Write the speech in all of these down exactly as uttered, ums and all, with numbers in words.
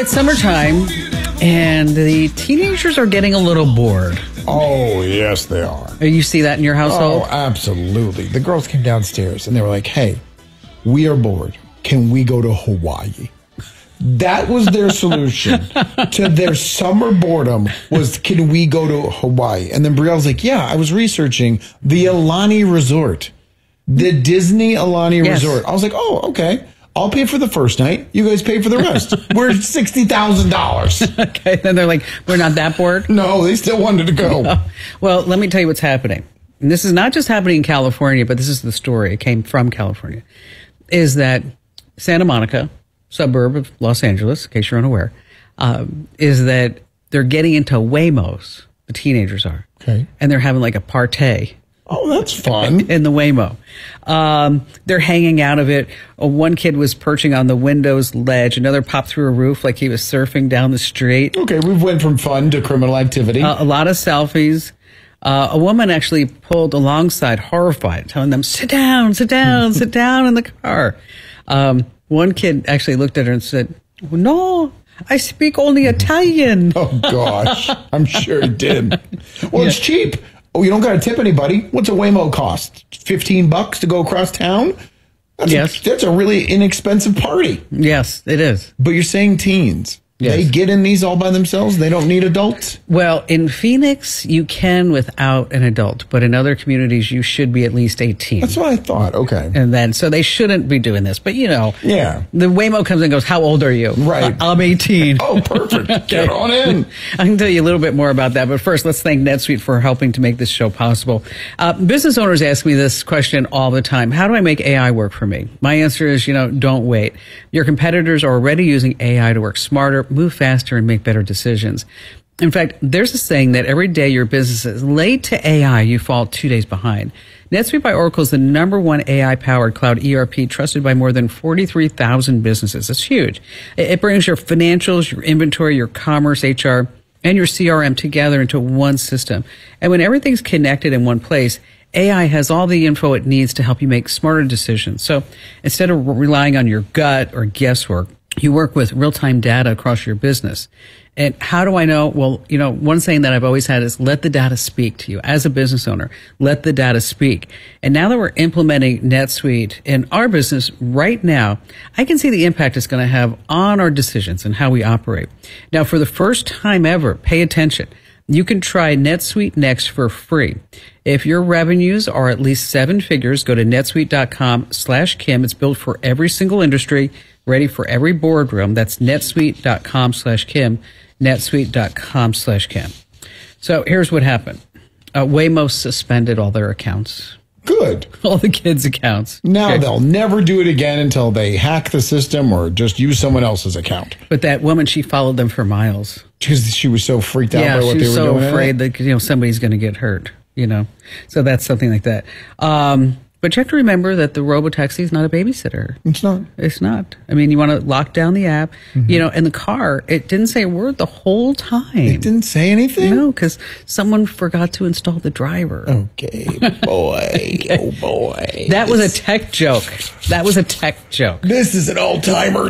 it's summertime, and the teenagers are getting a little bored. Oh, yes, they are. You see that in your household? Oh, absolutely. The girls came downstairs, and they were like, hey, we are bored. Can we go to Hawaii? That was their solution to their summer boredom was, can we go to Hawaii? And then Brielle's like, yeah, I was researching the Alani Resort, the Disney Alani Yes. Resort. I was like, oh, okay. I'll pay for the first night. You guys pay for the rest. We're sixty thousand dollars. Okay, then they're like, we're not that bored? No, they still wanted to go. Well, let me tell you what's happening. And this is not just happening in California, but this is the story. It came from California. Is that Santa Monica, suburb of Los Angeles, in case you're unaware, um, is that they're getting into Waymos, the teenagers are. Okay. And they're having like a party. Oh, that's fun. In the Waymo. Um, they're hanging out of it. Uh, one kid was perching on the window's ledge. Another popped through a roof like he was surfing down the street. Okay, we've went from fun to criminal activity. Uh, a lot of selfies. Uh, a woman actually pulled alongside, horrified, telling them, sit down, sit down, sit down in the car. Um, one kid actually looked at her and said, no, I speak only Italian. Oh, gosh. I'm sure it did. Well, yeah. It's cheap. Oh, you don't got to tip anybody. What's a Waymo cost? fifteen bucks to go across town? That's yes. A, that's a really inexpensive party. Yes, it is. But you're saying teens. Yes. They get in these all by themselves? They don't need adults? Well, in Phoenix, you can without an adult, but in other communities, you should be at least eighteen. That's what I thought. Okay. And then, so they shouldn't be doing this. But, you know, yeah. The Waymo comes and goes, how old are you? Right. I'm eighteen. Oh, perfect. Okay. Get on in. I can tell you a little bit more about that. But first, let's thank NetSuite for helping to make this show possible. Uh, business owners ask me this question all the time. How do I make A I work for me? My answer is, you know, don't wait. Your competitors are already using A I to work smarter, move faster, and make better decisions. In fact, there's a saying that every day your business is late to A I, you fall two days behind. NetSuite by Oracle is the number one A I-powered cloud E R P trusted by more than forty-three thousand businesses. It's huge. It brings your financials, your inventory, your commerce, H R, and your C R M together into one system. And when everything's connected in one place, A I has all the info it needs to help you make smarter decisions. So instead of relying on your gut or guesswork, you work with real-time data across your business. And how do I know? Well, you know, one saying that I've always had is let the data speak to you. As a business owner, let the data speak. And now that we're implementing NetSuite in our business right now, I can see the impact it's going to have on our decisions and how we operate. Now, for the first time ever, pay attention. You can try NetSuite Next for free. If your revenues are at least seven figures, go to netsuite.com slash Kim. It's built for every single industry, ready for every boardroom. That's netsuite.com slash Kim, netsuite.com slash Kim. So here's what happened. Uh, Waymo suspended all their accounts. Good. All the kids' accounts. Now okay. They'll never do it again until they hack the system or just use someone else's account. But that woman, she followed them for miles. Because she was so freaked out yeah, by what they were doing. Yeah, she was so afraid that, you know, somebody's going to get hurt, you know. So that's something like that. Um, but you have to remember that the robotaxi is not a babysitter. It's not. It's not. I mean, you want to lock down the app. Mm-hmm. You know, in the car, it didn't say a word the whole time. It didn't say anything? No, because someone forgot to install the driver. Okay, boy. Oh, boy. That was a tech joke. That was a tech joke. This is an all-timer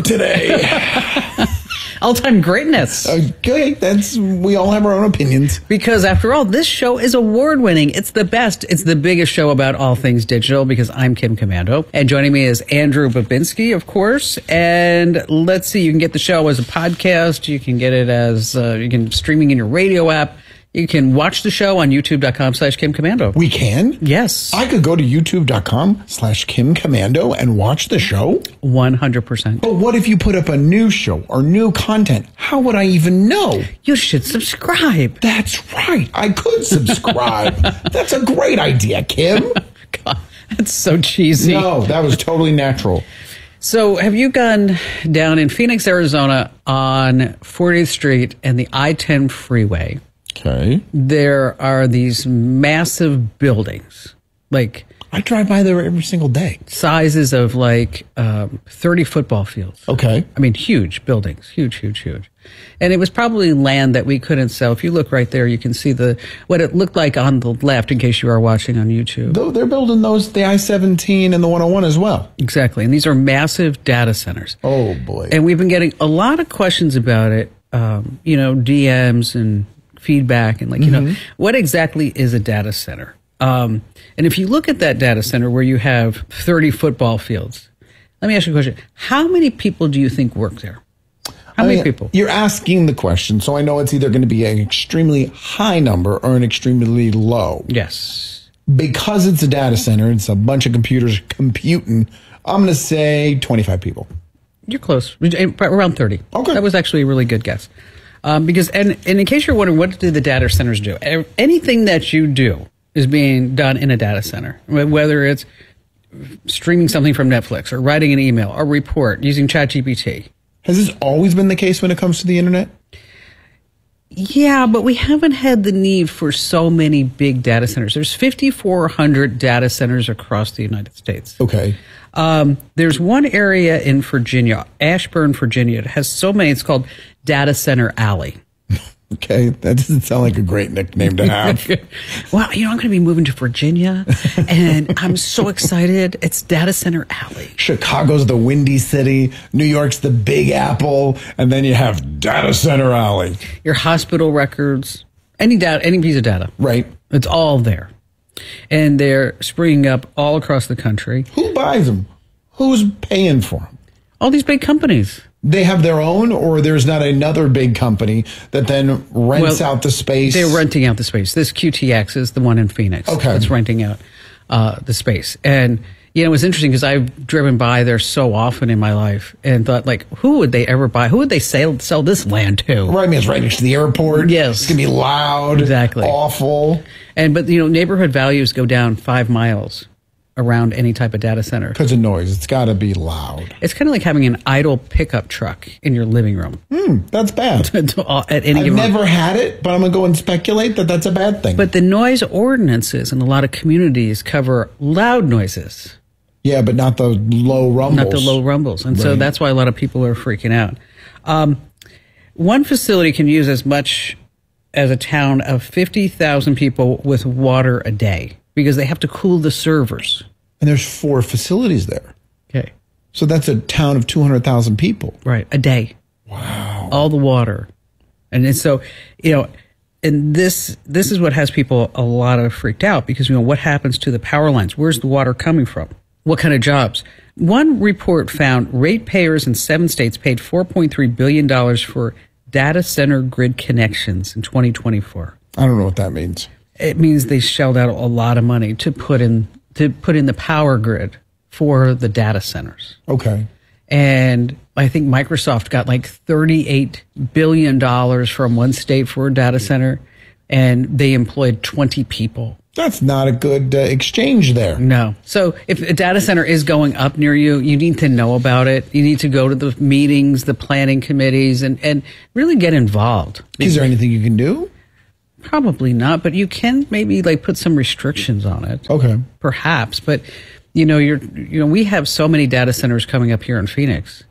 today. All-time greatness. Okay, that's, we all have our own opinions. Because after all, this show is award-winning. It's the best. It's the biggest show about all things digital because I'm Kim Komando. And joining me is Andrew Babinski, of course. And let's see, you can get the show as a podcast. You can get it as, uh, you can streaming in your radio app. You can watch the show on youtube.com slash Kim Komando. We can? Yes. I could go to youtube.com slash Kim Komando and watch the show? one hundred percent. But what if you put up a new show or new content? How would I even know? You should subscribe. That's right. I could subscribe. That's a great idea, Kim. God, that's so cheesy. No, that was totally natural. So have you gone down in Phoenix, Arizona on fortieth Street and the I ten freeway? Okay. There are these massive buildings, like I drive by there every single day. Sizes of like um, thirty football fields. Okay. I mean, huge buildings, huge, huge, huge. And it was probably land that we couldn't sell. If you look right there, you can see the what it looked like on the left, in case you are watching on YouTube. Though they're building those, the I seventeen and the one oh one as well. Exactly. And these are massive data centers. Oh, boy. And we've been getting a lot of questions about it, um, you know, D Ms and feedback and like, you Mm-hmm. know, what exactly is a data center? Um, and if you look at that data center where you have thirty football fields, let me ask you a question. How many people do you think work there? How I many mean, people? You're asking the question, so I know it's either going to be an extremely high number or an extremely low. Yes. Because it's a data center, it's a bunch of computers computing, I'm going to say twenty-five people. You're close. Around thirty. Okay. That was actually a really good guess. Um, because, and, and in case you're wondering, what do the data centers do? Anything that you do is being done in a data center, whether it's streaming something from Netflix or writing an email or report using ChatGPT. Has this always been the case when it comes to the internet? Yeah, but we haven't had the need for so many big data centers. There's fifty-four hundred data centers across the United States. Okay. Um, there's one area in Virginia, Ashburn, Virginia. It has so many. It's called Data Center Alley. Okay, that doesn't sound like a great nickname to have. Well, you know, I'm going to be moving to Virginia, and I'm so excited. It's Data Center Alley. Chicago's the Windy City, New York's the Big Apple, and then you have Data Center Alley. Your hospital records, any data, any piece of data. Right. It's all there. And they're springing up all across the country. Who buys them? Who's paying for them? All these big companies. They have their own, or there's not another big company that then rents Well, out the space? They're renting out the space. This Q T X is the one in Phoenix. Okay. That's renting out uh, the space. And, you know, it was interesting because I've driven by there so often in my life and thought, like, who would they ever buy? Who would they sell, sell this land to? Right, I mean, it's right next to the airport. Yes. It's going to be loud. Exactly. Awful. And, but, you know, neighborhood values go down five miles around any type of data center. Because of noise. It's got to be loud. It's kind of like having an idle pickup truck in your living room. Hmm, that's bad. At any I've given never had it, but I'm going to go and speculate that that's a bad thing. But the noise ordinances in a lot of communities cover loud noises, yeah, but not the low rumbles. not the low rumbles. And so Right. that's why a lot of people are freaking out. Um, one facility can use as much as a town of fifty thousand people with water a day because they have to cool the servers. And there's four facilities there. Okay. So that's a town of two hundred thousand people. Right. A day. Wow. All the water. And then so, you know, and this this is what has people a lot of freaked out because, you know, what happens to the power lines? Where's the water coming from? What kind of jobs? One report found ratepayers in seven states paid four point three billion dollars for data center grid connections in twenty twenty-four. I don't know what that means. It means they shelled out a lot of money to put in to put in the power grid for the data centers. Okay. And I think Microsoft got like thirty-eight billion dollars from one state for a data center, and they employed twenty people. That's not a good uh, exchange there. No. So if a data center is going up near you, you need to know about it. You need to go to the meetings, the planning committees, and, and really get involved. Is there anything you can do? Probably not, but you can maybe like put some restrictions on it. Okay. Perhaps, but you know, you're you know, we have so many data centers coming up here in Phoenix,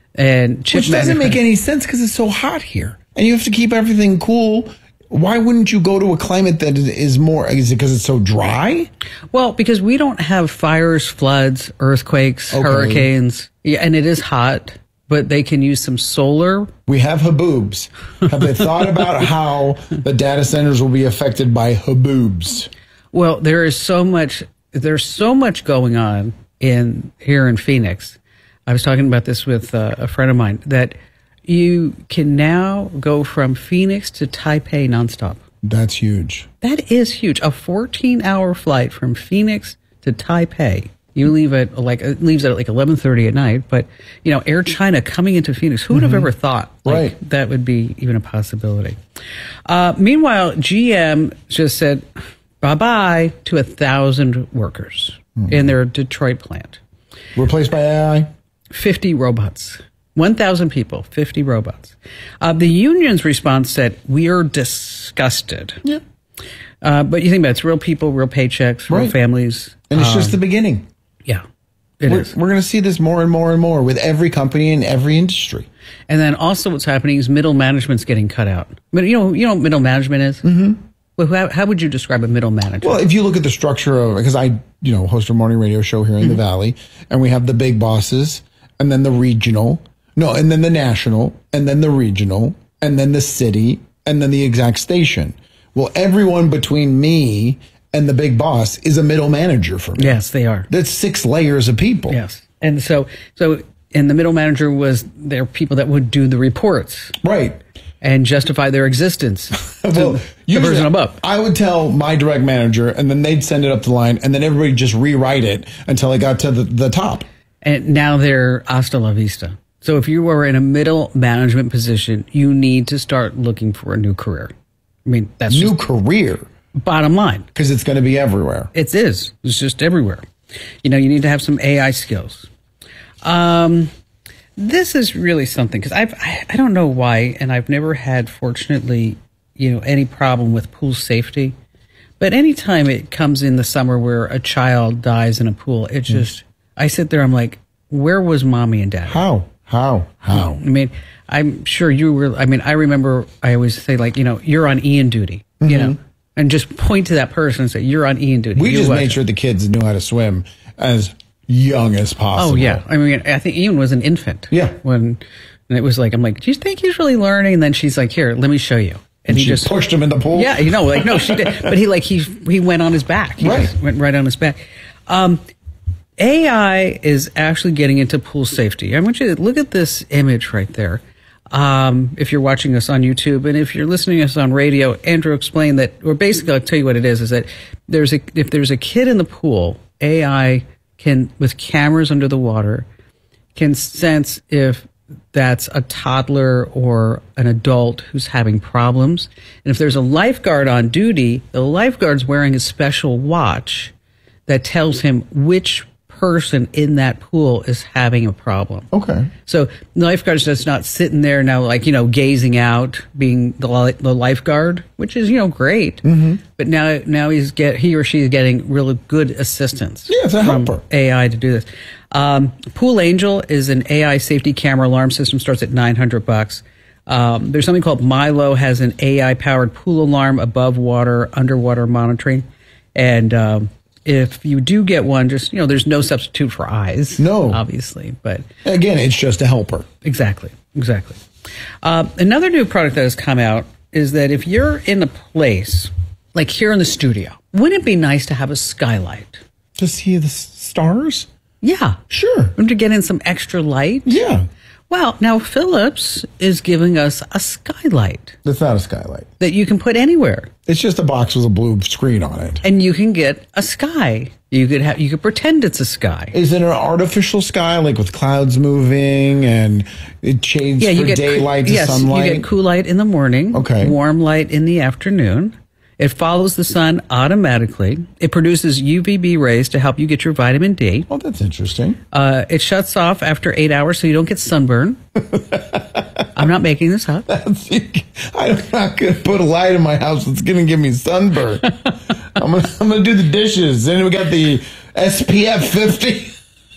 and chip Which doesn't make manufa- any sense because it's so hot here, and you have to keep everything cool. Why wouldn't you go to a climate that is more? Is it because it's so dry? Well, because we don't have fires, floods, earthquakes, Okay. hurricanes, yeah, and it is hot. But they can use some solar. We have haboobs. Have they thought about how the data centers will be affected by haboobs? Well, there is so much. There's so much going on in here in Phoenix. I was talking about this with uh, a friend of mine that you can now go from Phoenix to Taipei nonstop. That's huge. That is huge. A fourteen-hour flight from Phoenix to Taipei. You leave at like it leaves at like eleven thirty at night, but you know, Air China coming into Phoenix. Who would have ever thought like, Right. that would be even a possibility? Uh, meanwhile, G M just said bye bye to a thousand workers in their Detroit plant. Replaced by A I? Fifty robots. One thousand people. Fifty robots. Uh, the union's response said, "We are disgusted." Yeah. Uh, but you think about it, it's real people, real paychecks, real Right. families. And it's Um, just the beginning. yeah, it We're, is. we're going to see this more and more and more with every company in every industry. And then also what's happening is middle management's getting cut out. But you know, you know what middle management is? Mm-hmm. Well, how, how would you describe a middle manager? Well, if you look at the structure of, because I, you know, host a morning radio show here in the Valley, and we have the big bosses, and then the regional, no, and then the national, and then the regional, and then the city, and then the exact station. Well, everyone between me and the big boss is a middle manager for me. Yes, they are. That's six layers of people. Yes. And so, so, and the middle manager was their people that would do the reports Right. and justify their existence to Well, the usually person above. I would tell my direct manager, and then they'd send it up the line, and then everybody just rewrite it until it got to the, the top. And now they're hasta la vista. So if you are in a middle management position, you need to start looking for a new career. I mean, that's New just career, bottom line. because it's going to be everywhere. It is. It's just everywhere. You know, you need to have some A I skills. Um, this is really something because I've I, I don't know why, and I've never had, fortunately, you know, any problem with pool safety. But anytime it comes in the summer where a child dies in a pool, it just mm. I sit there. I'm like, where was mommy and dad? How? How? How? I mean, I'm sure you were. I mean, I remember I always say, like, you know, you're on Ian duty, mm-hmm. you know, and just point to that person and say, you're on Ian duty. We you just watch made it. sure the kids knew how to swim as young as possible. Oh, yeah. I mean, I think Ian was an infant. Yeah. When, and it was like, I'm like, do you think he's really learning? And then she's like, here, let me show you. And, And he she just pushed him in the pool. Yeah, you know, like, no, she did. But he, like, he, he went on his back. He Right. just went right on his back. Um, A I is actually getting into pool safety. I want you to look at this image right there. Um, if you're watching us on YouTube, and if you're listening to us on radio, Andrew explained that, or basically I'll tell you what it is, is that there's a, if there's a kid in the pool, A I can, with cameras under the water, can sense if that's a toddler or an adult who's having problems. And if there's a lifeguard on duty, the lifeguard's wearing a special watch that tells him which person in that pool is having a problem. Okay. So the lifeguard's just not sitting there now, like, you know, gazing out, being the, li- the lifeguard, which is, you know, great. Mm-hmm. But now, now he's get he or she is getting really good assistance. Yeah, it's a from helper. A I to do this. Um, Pool Angel is an A I safety camera alarm system. Starts at nine hundred bucks. Um, there's something called Milo, has an A I powered pool alarm, above water, underwater monitoring, and um, if you do get one, just, you know, there's no substitute for eyes. No. Obviously, but Again, it's just a helper. exactly, exactly. Uh, another new product that has come out is that if you're in a place, like here in the studio, wouldn't it be nice to have a skylight? To see the s- stars? Yeah. Sure. Wouldn't to get in some extra light? Yeah. Well, now Philips is giving us a skylight That's not a skylight. that you can put anywhere, It's just a box with a blue screen on it. and you can get a sky. You could have, you could pretend it's a sky. Is it an artificial sky, like with clouds moving and it changes Yeah, you from get daylight to yes, sunlight? you get cool light in the morning. Okay. Warm light in the afternoon. It follows the sun automatically. It produces U V B rays to help you get your vitamin D. Oh, that's interesting. Uh, it shuts off after eight hours so you don't get sunburn. I'm not making this up. I'm not going to put a light in my house that's going to give me sunburn. I'm going to I'm gonna do the dishes. Then we got the S P F fifty.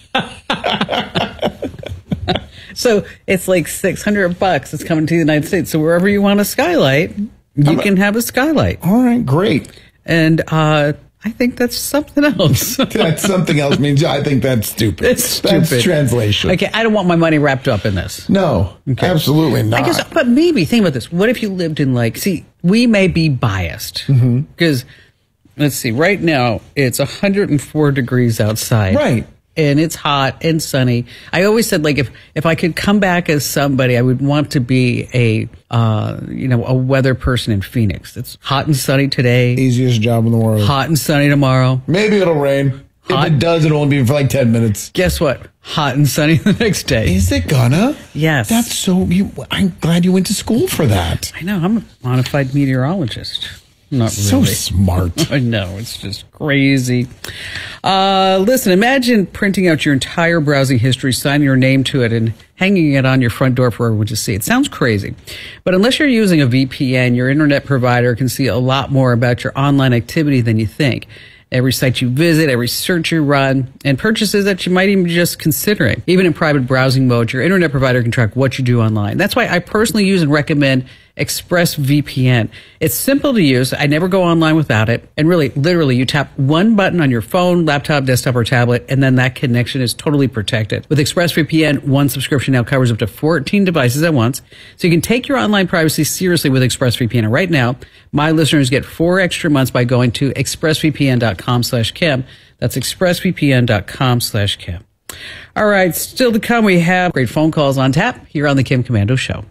So it's like six hundred bucks. It's coming to the United States. So wherever you want a skylight, you I'm a- can have a skylight. All right, great. And uh, I think that's something else. That's something else means I think that's stupid. It's stupid. That's translation. Okay, I don't want my money wrapped up in this. No, absolutely not. I guess, but maybe think about this. What if you lived in, like, see, we may be biased because let's see, right now it's one hundred four degrees outside, Right. And it's hot and sunny. I always said, like, if if I could come back as somebody, I would want to be a uh, you know, a weather person in Phoenix. It's hot and sunny today, Easiest job in the world. hot and sunny tomorrow. Maybe it'll rain. Hot. If it does, it'll only be for like ten minutes. Guess what? Hot and sunny the next day. Is it gonna? Yes. That's so. You, I'm glad you went to school for that. I know. I'm a modified meteorologist. Not So really. smart. I know, it's just crazy. Uh, listen, imagine printing out your entire browsing history, signing your name to it, and hanging it on your front door for everyone to see. It sounds crazy. But unless you're using a V P N, your internet provider can see a lot more about your online activity than you think. Every site you visit, every search you run, and purchases that you might even be just considering. Even in private browsing mode, your internet provider can track what you do online. That's why I personally use and recommend ExpressVPN. It's simple to use. I never go online without it. And really, literally, you tap one button on your phone, laptop, desktop, or tablet, and then that connection is totally protected. With ExpressVPN, one subscription now covers up to fourteen devices at once. So you can take your online privacy seriously with ExpressVPN. And right now, my listeners get four extra months by going to expressvpn.com slash Kim. That's expressvpn.com slash Kim. All right, still to come, we have great phone calls on tap here on the Kim Komando Show.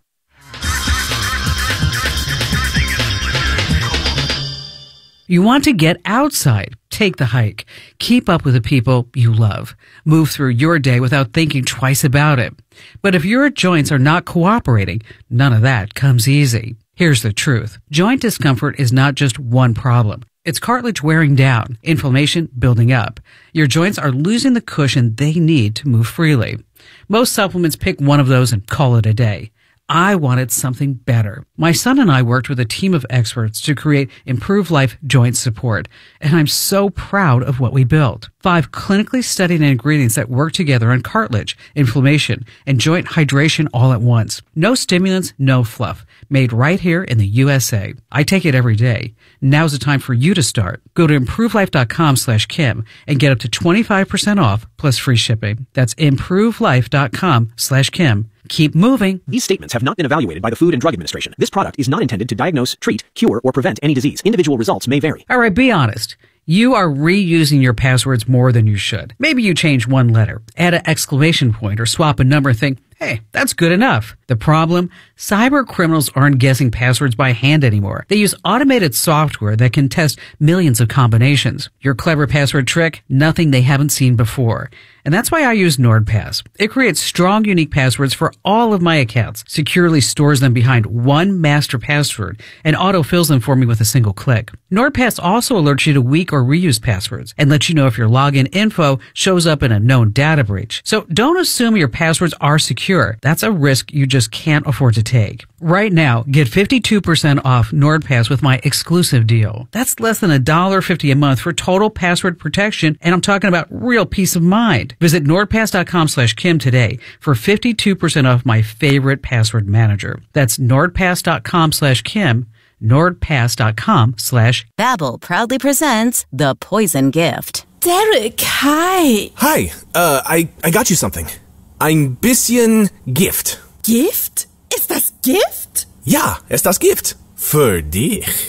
You want to get outside, take the hike, keep up with the people you love, move through your day without thinking twice about it. But if your joints are not cooperating, none of that comes easy. Here's the truth. Joint discomfort is not just one problem. It's cartilage wearing down, inflammation building up. Your joints are losing the cushion they need to move freely. Most supplements pick one of those and call it a day. I wanted something better. My son and I worked with a team of experts to create Improve Life Joint Support, and I'm so proud of what we built. Five clinically studied ingredients that work together on cartilage, inflammation, and joint hydration all at once. No stimulants, no fluff. Made right here in the U S A. I take it every day. Now's the time for you to start. Go to improvelife.com slash Kim and get up to twenty-five percent off plus free shipping. That's improvelife.com slash Kim. Keep moving. These statements have not been evaluated by the Food and Drug Administration. This product is not intended to diagnose, treat, cure, or prevent any disease. Individual results may vary. All right, be honest. You are reusing your passwords more than you should. Maybe you change one letter, add an exclamation point, or swap a number and think, hey, that's good enough. The problem? Cyber criminals aren't guessing passwords by hand anymore. They use automated software that can test millions of combinations. Your clever password trick? Nothing they haven't seen before. And that's why I use NordPass. It creates strong, unique passwords for all of my accounts, securely stores them behind one master password, and autofills them for me with a single click. NordPass also alerts you to weak or reused passwords and lets you know if your login info shows up in a known data breach. So don't assume your passwords are secure. That's a risk you just can't afford to take. Right now, get fifty-two percent off NordPass with my exclusive deal. That's less than one dollar fifty a month for total password protection, and I'm talking about real peace of mind. Visit nordpass.com slash Kim today for fifty-two percent off my favorite password manager. That's nordpass.com slash Kim, nordpass.com slash Babbel proudly presents The Poison Gift. Derek, hi. Hi, uh, I, I got you something. Ein bisschen Gift. Gift? Ist das Gift? Ja, es das Gift. Für dich.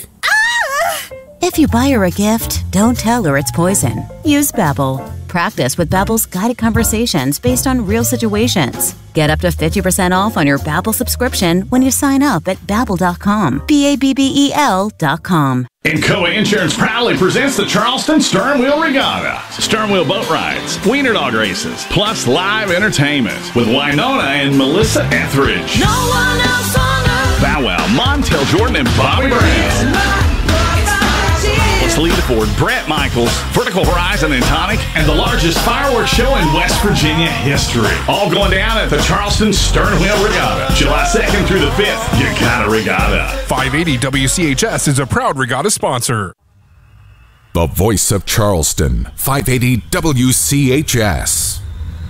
If you buy her a gift, don't tell her it's poison. Use Babbel. Practice with Babbel's guided conversations based on real situations. Get up to fifty percent off on your Babbel subscription when you sign up at babbel dot com. B A B B E L dot com. Encoa Insurance proudly presents the Charleston Stern Wheel Regatta. Stern Wheel boat rides, wiener dog races, plus live entertainment with Winona and Melissa Etheridge. No one else on earth. Bow Wow, Montel Jordan, and Bobby Brown. Let's lead aboard Brett Michaels, Vertical Horizon and Tonic, and the largest fireworks show in West Virginia history. All going down at the Charleston Stern Wheel Regatta, July second through the fifth. You got a regatta. five eighty W C H S is a proud regatta sponsor. The voice of Charleston, five eighty W C H S.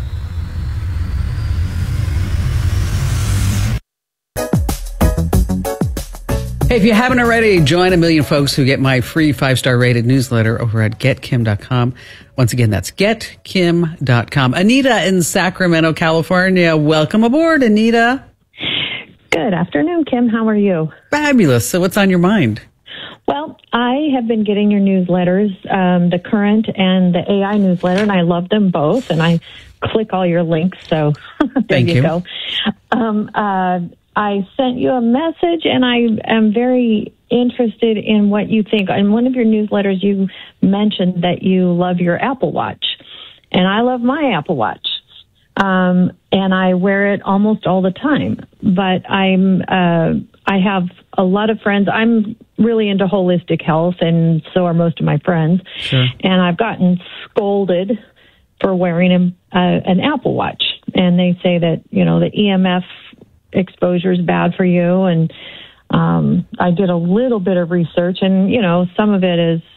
Hey, if you haven't already, join a million folks who get my free five-star rated newsletter over at get kim dot com. Once again, that's get kim dot com. Anita in Sacramento, California. Welcome aboard, Anita. Good afternoon, Kim. How are you? Fabulous. So what's on your mind? Well, I have been getting your newsletters, um, the current and the A I newsletter, and I love them both, and I click all your links, so there Thank you, you go. Um, uh, I sent you a message, and I am very interested in what you think. In one of your newsletters, you mentioned that you love your Apple Watch, and I love my Apple Watch, um, and I wear it almost all the time. But I'm uh, I have a lot of friends, I'm really into holistic health, and so are most of my friends. Sure. And I've gotten scolded for wearing a, uh, an Apple Watch. And they say that, you know, the E M F exposure is bad for you. And um, I did a little bit of research, and, you know, some of it is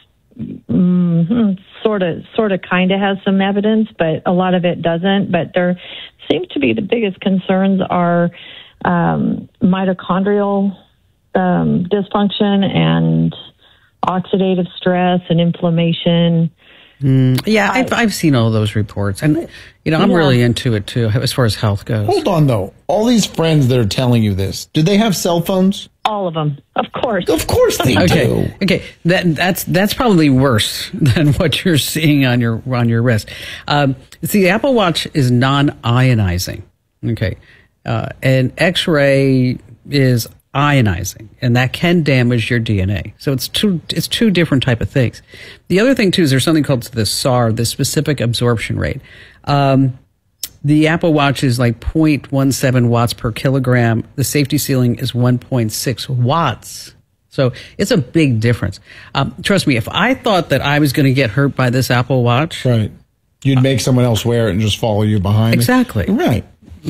mm, sort of, sort of kind of has some evidence, but a lot of it doesn't. But there seems to be the biggest concerns are um, mitochondrial um, dysfunction and oxidative stress and inflammation. Mm, yeah, I've, I've seen all those reports, and you know, I'm Yeah. really into it too, as far as health goes. Hold on, though. All these friends that are telling you this, do they have cell phones? All of them, of course. Of course they Okay, do. okay, that that's that's probably worse than what you're seeing on your on your wrist. Um, see, the Apple Watch is non-ionizing. Okay, uh, and X-ray is ionizing, and that can damage your D N A. So it's two it's two different type of things. The other thing too is there's something called the S A R, the specific absorption rate. Um, the Apple Watch is like zero point one seven watts per kilogram. The safety ceiling is one point six watts. So it's a big difference. Um, trust me, if I thought that I was going to get hurt by this Apple Watch, right, you'd make someone else wear it and just follow you behind. Exactly. It. Right.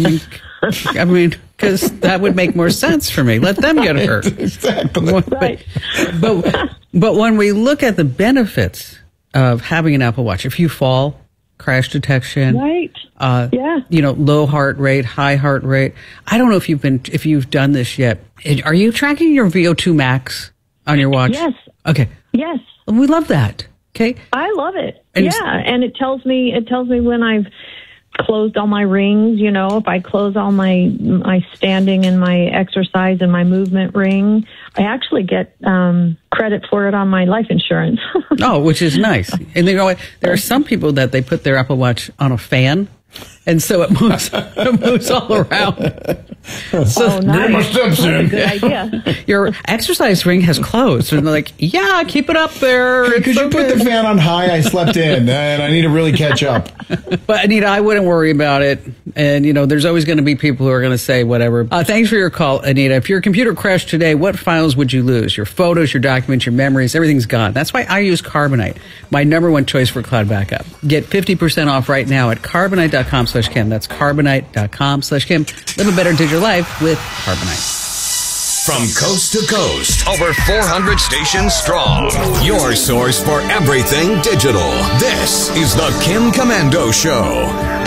I mean, because that would make more sense for me. Let them get hurt. Exactly. But, Right. but, but when we look at the benefits of having an Apple Watch, if you fall, crash detection, Right. uh, Yeah. you know, low heart rate, high heart rate. I don't know if you've been, if you've done this yet. Are you tracking your V O two max on your watch? Yes. Okay. Yes. We love that. Okay. I love it. And- yeah, and it tells me it tells me when I've closed all my rings. You know, if I close all my my standing and my exercise and my movement ring, I actually get um, credit for it on my life insurance. Oh, which is nice. And you know what? There are some people that they put their Apple Watch on a fan, and so it moves it moves all around. So Oh, nice. steps That's a in. good idea. your exercise ring has closed, and they're like, "Yeah, keep it up there." Could It's you put okay." the fan on high? I slept in, and I need to really catch up. But Anita, I wouldn't worry about it. And you know, there's always going to be people who are going to say whatever. Uh, thanks for your call, Anita. If your computer crashed today, what files would you lose? Your photos, your documents, your memories, everything's gone. That's why I use Carbonite, my number one choice for cloud backup. Get fifty percent off right now at carbonite.com slash Kim. That's carbonite.com slash Kim. Live a better digital life with Carbonite. From coast to coast, over four hundred stations strong. Your source for everything digital. This is the Kim Commando Show.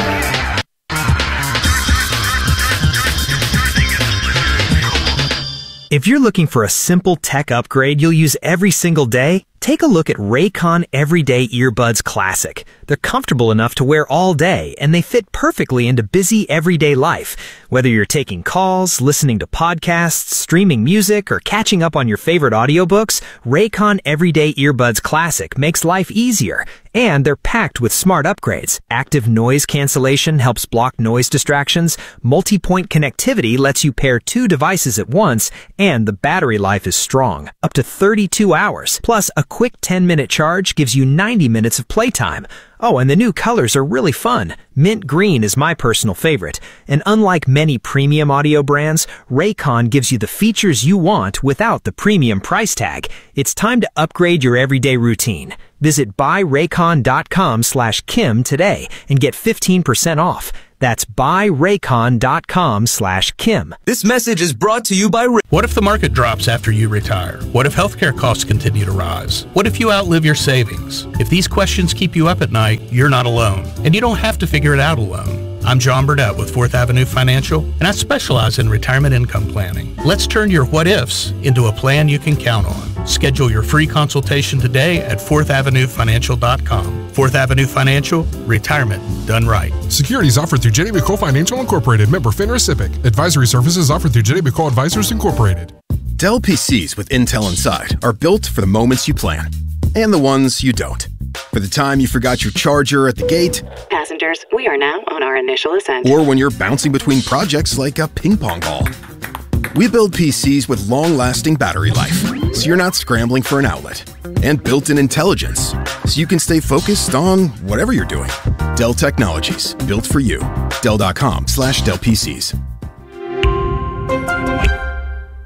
If you're looking for a simple tech upgrade you'll use every single day, take a look at Raycon Everyday Earbuds Classic. They're comfortable enough to wear all day, and they fit perfectly into busy everyday life. Whether you're taking calls, listening to podcasts, streaming music, or catching up on your favorite audiobooks, Raycon Everyday Earbuds Classic makes life easier. And they're packed with smart upgrades. Active noise cancellation helps block noise distractions. Multi-point connectivity lets you pair two devices at once, and the battery life is strong, up to thirty-two hours. Plus, a quick ten-minute charge gives you ninety minutes of playtime. Oh, and the new colors are really fun. Mint green is my personal favorite. And unlike many premium audio brands, Raycon gives you the features you want without the premium price tag. It's time to upgrade your everyday routine. Visit buyraycon.com slash Kim today and get fifteen percent off. That's buyraycon.com slash Kim. This message is brought to you by Ray- What if the market drops after you retire? What if healthcare costs continue to rise? What if you outlive your savings? If these questions keep you up at night, you're not alone. And you don't have to figure it out alone. I'm John Burdett with Fourth Avenue Financial, and I specialize in retirement income planning. Let's turn your what-ifs into a plan you can count on. Schedule your free consultation today at fourth avenue financial dot com. Fourth Avenue Financial, retirement done right. Securities offered through J W Co Financial Incorporated, member FINRA SIPC. Advisory services offered through J W Co Advisors Incorporated. Dell P Cs with Intel inside are built for the moments you plan and the ones you don't. For the time you forgot your charger at the gate. Passengers, we are now on our initial ascent. Or when you're bouncing between projects like a ping pong ball. We build P Cs with long-lasting battery life, so you're not scrambling for an outlet. And built-in intelligence, so you can stay focused on whatever you're doing. Dell Technologies, built for you. Dell.com slash Dell PCs. Cashback is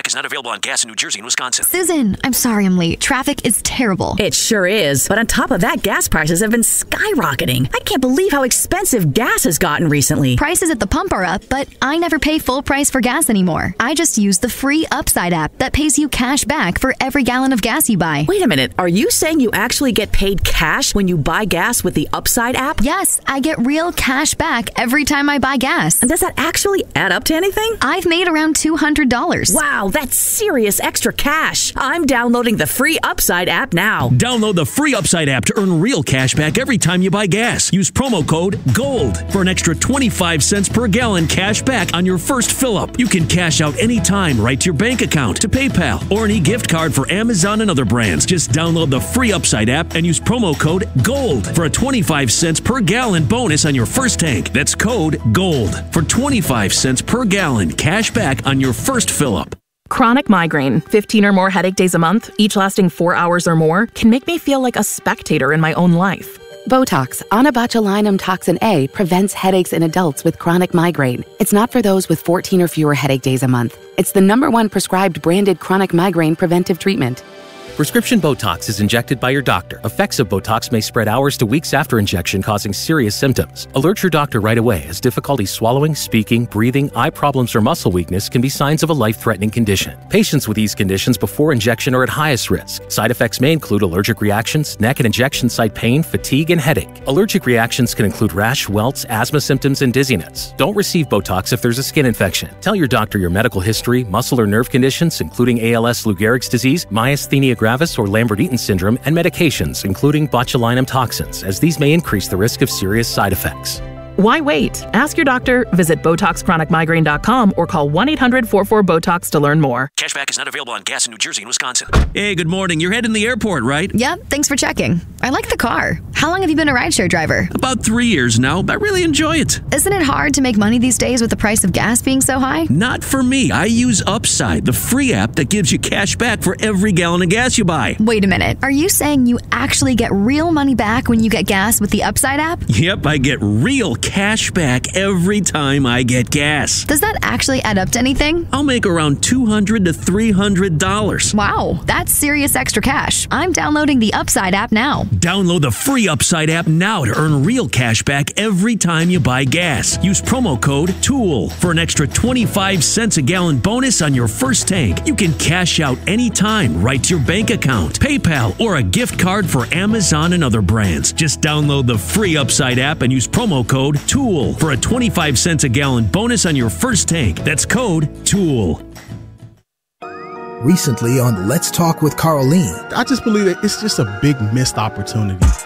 is not available on gas in New Jersey and Wisconsin. Susan, I'm sorry I'm late. Traffic is terrible. It sure is. But on top of that, gas prices have been skyrocketing. I can't believe how expensive gas has gotten recently. Prices at the pump are up, but I never pay full price for gas anymore. I just use the free Upside app that pays you cash back for every gallon of gas you buy. Wait a minute. Are you saying you actually get paid cash when you buy gas with the Upside app? Yes, I get real cash back every time I buy gas. And does that actually add up to anything? I've made around two hundred dollars. Wow, that's serious extra cash. I'm downloading the free Upside app now. Download the free Upside app to earn real cash back every time you buy gas. Use promo code GOLD for an extra twenty-five cents per gallon cash back on your first fill-up. You can cash out anytime right to your bank account, to PayPal, or an e-gift card for Amazon and other brands. Just download the free Upside app and use promo code GOLD for a twenty-five cents per gallon bonus on your first tank. That's code GOLD for twenty-five cents per gallon cash back on your first fill-up. Chronic migraine, fifteen or more headache days a month, each lasting four hours or more, can make me feel like a spectator in my own life. Botox, onabotulinum toxin A, prevents headaches in adults with chronic migraine. It's not for those with fourteen or fewer headache days a month. It's the number one prescribed branded chronic migraine preventive treatment. Prescription Botox is injected by your doctor. Effects of Botox may spread hours to weeks after injection, causing serious symptoms. Alert your doctor right away, as difficulty swallowing, speaking, breathing, eye problems, or muscle weakness can be signs of a life-threatening condition. Patients with these conditions before injection are at highest risk. Side effects may include allergic reactions, neck and injection site pain, fatigue, and headache. Allergic reactions can include rash, welts, asthma symptoms, and dizziness. Don't receive Botox if there's a skin infection. Tell your doctor your medical history, muscle or nerve conditions, including A L S, Lou Gehrig's disease, myasthenia gravis, or Lambert-Eaton syndrome, and medications, including botulinum toxins, as these may increase the risk of serious side effects. Why wait? Ask your doctor, visit Botox Chronic Migraine dot com, or call one eight hundred four four BOTOX to learn more. Cashback is not available on gas in New Jersey and Wisconsin. Hey, good morning. You're heading to the airport, right? Yep, thanks for checking. I like the car. How long have you been a rideshare driver? About three years now. I really enjoy it. Isn't it hard to make money these days with the price of gas being so high? Not for me. I use Upside, the free app that gives you cash back for every gallon of gas you buy. Wait a minute. Are you saying you actually get real money back when you get gas with the Upside app? Yep, I get real cash back every time I get gas. Does that actually add up to anything? I'll make around two hundred to three hundred dollars. Wow, that's serious extra cash. I'm downloading the Upside app now. Download the free Upside app now to earn real cash back every time you buy gas. Use promo code TOOL for an extra twenty-five cents a gallon bonus on your first tank. You can cash out anytime right to your bank account, PayPal, or a gift card for Amazon and other brands. Just download the free Upside app and use promo code TOOL for a twenty-five cents a gallon bonus on your first tank. That's code TOOL. Recently on Let's Talk with Carlene. I just believe that it's just a big missed opportunity.